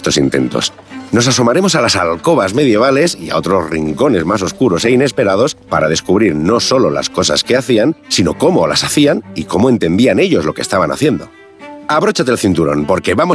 estos intentos. Nos asomaremos a las alcobas medievales y a otros rincones más oscuros e inesperados para descubrir no solo las cosas que hacían, sino cómo las hacían y cómo entendían ellos lo que estaban haciendo. Abróchate el cinturón, porque vamos